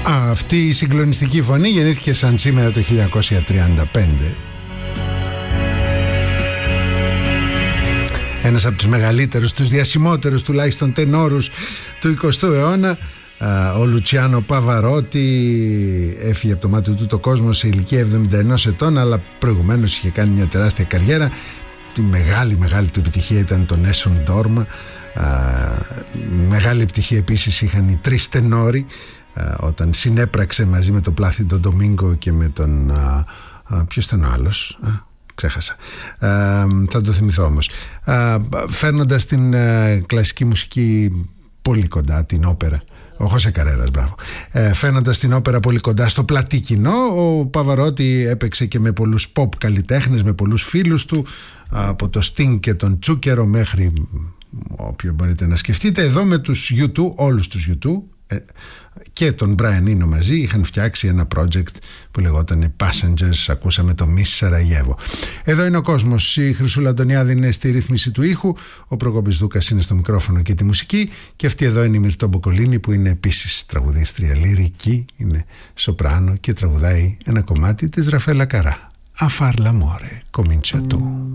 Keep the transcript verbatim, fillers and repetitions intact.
Αυτή η συγκλονιστική φωνή γεννήθηκε σαν σήμερα το χίλια εννιακόσια τριάντα πέντε. Ένας από τους μεγαλύτερους, τους διασημότερους τουλάχιστον τενόρους του εικοστού αιώνα, ο Λουτσιάνο Παβαρότι, έφυγε από το μάτι του το κόσμο σε ηλικία εβδομήντα ενός ετών, αλλά προηγουμένως είχε κάνει μια τεράστια καριέρα. Τη μεγάλη μεγάλη του επιτυχία ήταν το Nessun Dorma. Μεγάλη επιτυχία επίσης είχαν οι τρεις τενόροι, όταν συνέπραξε μαζί με τον Πλάθιντο Ντομίνγκο και με τον α, α, ποιος ήταν ο άλλος, α, ξέχασα, α, θα το θυμηθώ όμως, α, φέρνοντας την α, κλασική μουσική πολύ κοντά, την όπερα, ο Χωσέ Καρέρας, μπράβο, ε, φέρνοντας την όπερα πολύ κοντά στο πλατή κοινό. Ο Παβαρότι έπαιξε και με πολλούς pop καλλιτέχνες, με πολλούς φίλους του, από το Sting και τον Τσούκερο μέχρι όποιο μπορείτε να σκεφτείτε. Εδώ με τους γιου τού, όλους τους γιου τού και τον Brian Eno μαζί είχαν φτιάξει ένα project που λεγόταν Passengers. Ακούσαμε το Miss Sarajevo. Εδώ είναι ο κόσμος. Η Χρυσούλα Αντωνιάδη είναι στη ρύθμιση του ήχου, ο Προκόπης Δούκας είναι στο μικρόφωνο και τη μουσική, και αυτή εδώ είναι η Μυρτώ Μποκολίνη, που είναι επίσης τραγουδίστρια λυρική, είναι σοπράνο και τραγουδάει ένα κομμάτι της Ραφαέλα Καρά. A far l'amore comincia tu.